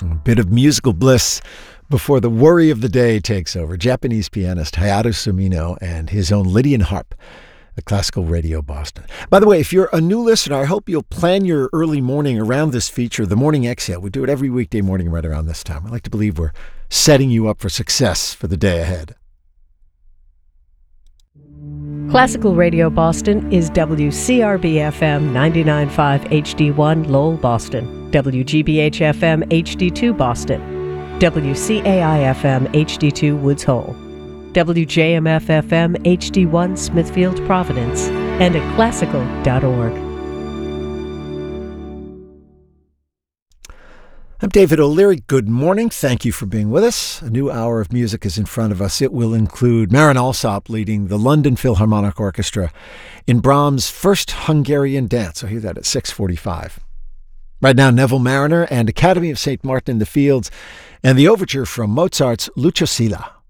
A bit of musical bliss before the worry of the day takes over. Japanese pianist Hayato Sumino and his own Lydian harp at Classical Radio Boston. By the way, if you're a new listener, I hope you'll plan your early morning around this feature, the Morning Exhale. We do it every weekday morning right around this time. I like to believe we're setting you up for success for the day ahead. Classical Radio Boston is WCRB-FM 99.5 HD1 Lowell, Boston, WGBH-FM HD2 Boston, WCAI-FM HD2 Woods Hole, WJMF-FM HD1 Smithfield, Providence, and at classical.org. I'm David O'Leary. Good morning. Thank you for being with us. A new hour of music is in front of us. It will include Marin Alsop leading the London Philharmonic Orchestra in Brahms' First Hungarian Dance. I'll hear that at 6:45. Right now, Neville Marriner and Academy of St. Martin in the Fields and the overture from Mozart's Lucio Silla.